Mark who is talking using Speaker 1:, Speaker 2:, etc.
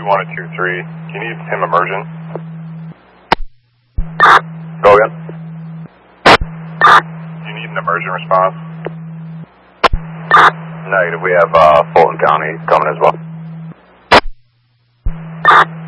Speaker 1: 21 to 23. Do you need him immersion? Go again. Do you need an immersion response?
Speaker 2: Negative. We have Fulton County coming as well.